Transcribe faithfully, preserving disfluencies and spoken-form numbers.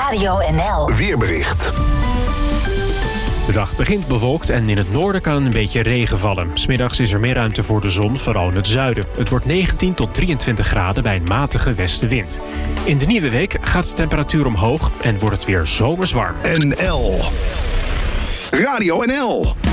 Radio N L Weerbericht. De dag begint bewolkt en in het noorden kan een beetje regen vallen. 'S Middags is er meer ruimte voor de zon, vooral in het zuiden. Het wordt negentien tot drieëntwintig graden bij een matige westenwind. In de nieuwe week gaat de temperatuur omhoog en wordt het weer zomers warm. N L Radio N L